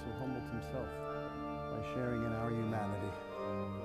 Cecil Humboldt himself by sharing in our humanity.